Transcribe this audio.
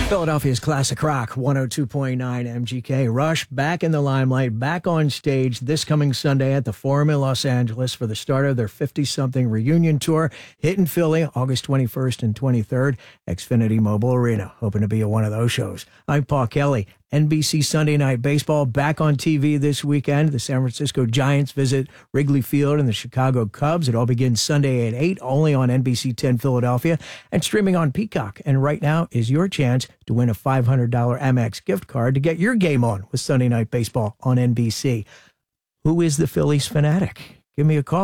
Philadelphia's classic rock, 102.9 MGK. Rush back in the limelight, back on stage this coming Sunday at the Forum in Los Angeles for the start of their 50-something reunion tour, hitting Philly August 21st and 23rd, Xfinity Mobile Arena. Hoping to be at one of those shows. I'm Paul Kelly. NBC Sunday Night Baseball back on TV this weekend. The San Francisco Giants visit Wrigley Field and the Chicago Cubs. It all begins Sunday at 8, only on NBC 10 Philadelphia and streaming on Peacock. And right now is your chance to win a $500 Amex gift card to get your game on with Sunday Night Baseball on NBC. Who is the Phillies fanatic? Give me a call.